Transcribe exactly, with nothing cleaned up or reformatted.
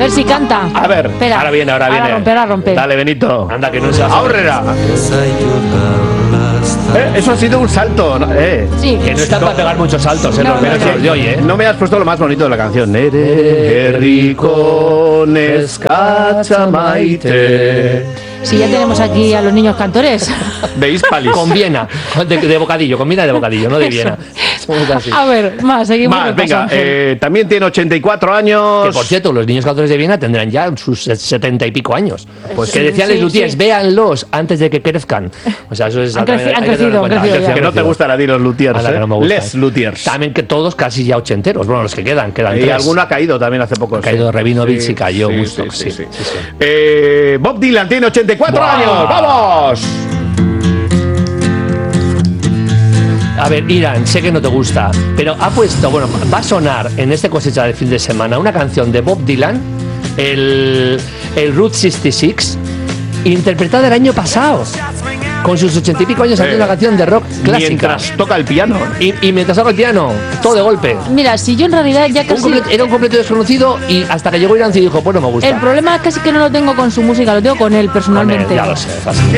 ver si canta. A ver, espera. ahora viene, ahora viene. Ahora rompe, ahora rompe. Dale, Benito. Anda, que no se hace. ¡Aurrera! Eh, eso ha sido un salto, ¿no? Eh. Sí. Que no está para pegar muchos saltos, ¿eh? No, los no, versos no. de hoy, ¿eh? No me has puesto lo más bonito de la canción. Nere ricones cachamaite. Si ya tenemos aquí a los niños cantores. ¿Veis, Palis? Con Viena, de, de bocadillo, con Viena de bocadillo, no de Viena. Somos así. A ver, más, seguimos. Más, venga, repasando. eh, también tiene ochenta y cuatro años. Que por cierto, los niños cantores de Viena tendrán ya sus setenta y pico años. Pues que decían sí, los luthiers, sí. véanlos antes de que crezcan. O sea, eso es Han creci- hay han que tenerlo crecido, en cuenta. han crecido Que no te gustan a ti los luthiers, Anda, que ¿eh? no me gustan. Les luthiers. También que todos casi ya ochenteros. Bueno, los que quedan, quedan Y tres. alguno ha caído también hace poco. Ha caído Rabinovich y cayó Woodstock, sí, sí, sí. sí, sí. Eh, Bob Dylan tiene ochenta y cuatro Buah. años. ¡Vamos! A ver, Irán, sé que no te gusta, pero ha puesto, bueno, va a sonar en este cosecha del fin de semana una canción de Bob Dylan, el, el Route sesenta y seis, interpretada el año pasado. Con sus ochenta y pico años haciendo Eh, una canción de rock clásica. Mientras toca el piano. Y, y mientras toca el piano, todo de golpe. Mira, si yo en realidad ya Un casi... comple- era un completo desconocido y hasta que llegó Irán y dijo, pues no me gusta. El problema casi que no lo tengo con su música, lo tengo con él personalmente. Con él, ya lo sé, fácil.